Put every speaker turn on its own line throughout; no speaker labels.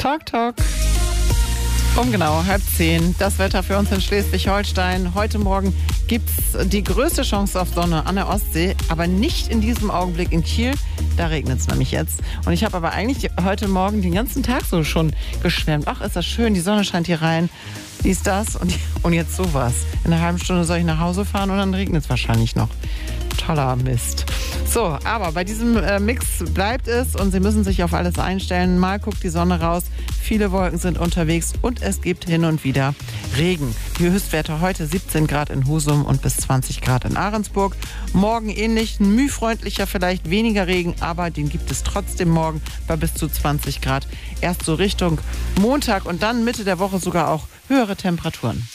Talk, Talk. Um genau 9:30. Das Wetter für uns in Schleswig-Holstein. Heute Morgen gibt es die größte Chance auf Sonne an der Ostsee, aber nicht in diesem Augenblick in Kiel. Da regnet es nämlich jetzt. Und ich habe aber eigentlich heute Morgen den ganzen Tag so schon geschwärmt. Ach, ist das schön, die Sonne scheint hier rein. Dies, das und jetzt sowas. In einer halben Stunde soll ich nach Hause fahren und dann regnet es wahrscheinlich noch. Toller Mist. So, aber bei diesem Mix bleibt es und Sie müssen sich auf alles einstellen. Mal guckt die Sonne raus, viele Wolken sind unterwegs und es gibt hin und wieder Regen. Die Höchstwerte heute 17 Grad in Husum und bis 20 Grad in Ahrensburg. Morgen ähnlich, mühfreundlicher, vielleicht weniger Regen, aber den gibt es trotzdem morgen bei bis zu 20 Grad. Erst so Richtung Montag und dann Mitte der Woche sogar auch höhere Temperaturen.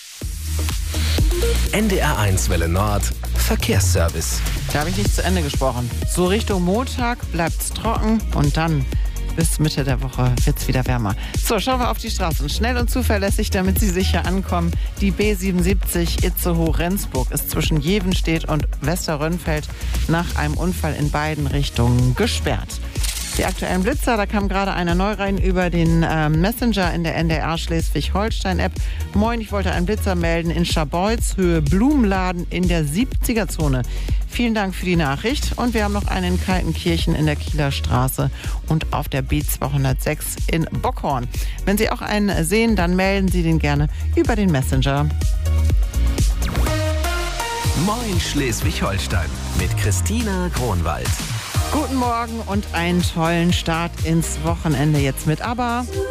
NDR1 Welle Nord, Verkehrsservice.
Da habe ich nicht zu Ende gesprochen. So Richtung Montag bleibt es trocken und dann bis Mitte der Woche wird es wieder wärmer. So, schauen wir auf die Straßen. Schnell und zuverlässig, damit Sie sicher ankommen. Die B77 Itzehoe-Rendsburg ist zwischen Jevenstedt und Westerrönfeld nach einem Unfall in beiden Richtungen gesperrt. Die aktuellen Blitzer, da kam gerade einer neu rein über den Messenger in der NDR Schleswig-Holstein-App. Moin, ich wollte einen Blitzer melden in Scharbeutz, Höhe Blumenladen in der 70er-Zone. Vielen Dank für die Nachricht. Und wir haben noch einen in Kaltenkirchen in der Kieler Straße und auf der B206 in Bockhorn. Wenn Sie auch einen sehen, dann melden Sie den gerne über den Messenger.
Moin Schleswig-Holstein mit Christina Kronwald.
Guten Morgen und einen tollen Start ins Wochenende jetzt mit ABBA.